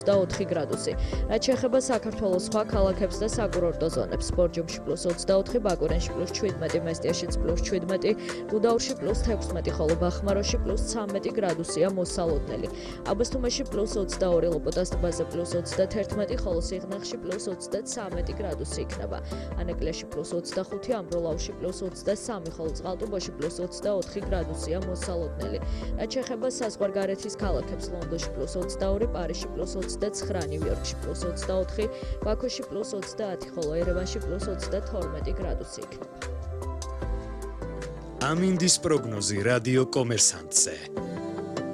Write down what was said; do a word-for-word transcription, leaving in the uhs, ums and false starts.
ოცდაოთხი გრადუსი. რაც შეეხება საქართველოს სხვა ქალაქებს და საკურორტო ზონებს, ბორჯომში პლუს ოცდაოთხი, ბაკურენში პლუს შვიდმეტი, მესტიაშიც პლუს შვიდმეტი, გუდაურში პლუს თექვსმეტი, ხოლო ბახმაროში პლუს ცამეტი გრადუსია მოსალოდნელი. აბასთუმანში პლუს ოცდაორი, ლოპოტას ტბაზე პლუს ოცდათერთმეტი, ხოლო სიღნაღში პლუს ოცდაცამეტი გრადუსი იქნება. ანაკლიაში პლუს ოცდახუთი, ამბროლაუში პლუს ოცდასამი, ხოლო წყალტუბოში პლუს ოცდაოთხი გრადუსია მოსალოდნელი. რაც შეეხება საზღვარგარეთის ქალაქებს, ლონდონში პლუს ოცდაორი, პარიზში პლუს ოცდაცხრა, ნიუ-იორკში პლუს ოცდაოთხი, ბაქოში პლუს ოცდაათი, ხოლო ერევანში პლუს ოცდათორმეტი გრადუსი იქნება. ამინდის პროგნოზი რადიო კომერსანტზე.